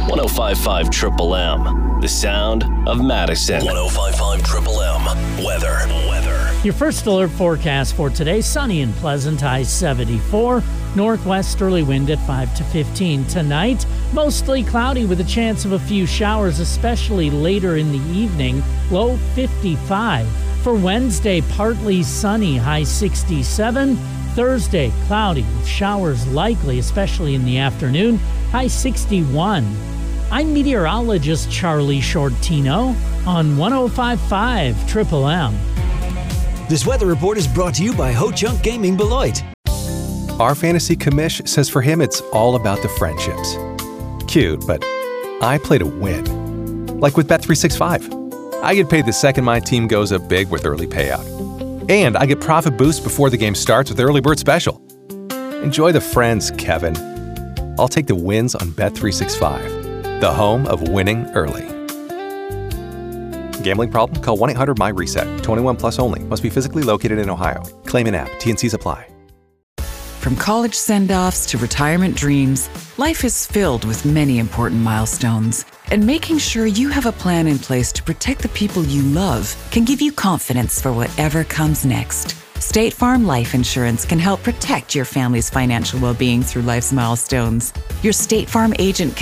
105.5 Triple M, the sound of Madison. 105.5 Triple M, weather. Your first alert forecast for today, sunny and pleasant, high 74. Northwesterly wind at 5 to 15. Tonight, mostly cloudy with a chance of a few showers, especially later in the evening, low 55. For Wednesday, partly sunny, high 67. Thursday, cloudy with showers likely, especially in the afternoon, high 61. I'm meteorologist Charlie Shortino on 105.5 Triple M. This weather report is brought to you by Ho Chunk Gaming Beloit. Our fantasy commish says for him it's all about the friendships. Cute, but I play to win. Like with Bet365. I get paid the second my team goes up big with early payout. And I get profit boost before the game starts with Early Bird Special. Enjoy the friends, Kevin. I'll take the wins on Bet365, the home of winning early. Gambling problem? Call 1-800-MY-RESET. 21 plus only. Must be physically located in Ohio. Claim in app. T&Cs apply. From college send-offs to retirement dreams, life is filled with many important milestones. And making sure you have a plan in place to protect the people you love can give you confidence for whatever comes next. State Farm Life Insurance can help protect your family's financial well-being through life's milestones. Your State Farm agent